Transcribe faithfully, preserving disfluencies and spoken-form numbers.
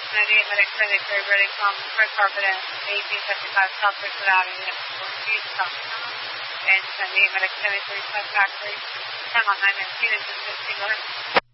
ninety-eight Medic Clinic, are ready from First Carpet and eighteen seventy-five South Richard Avenue, South and ninety-eight Medic Clinic, request factory, ten on nine nineteen and fifteen.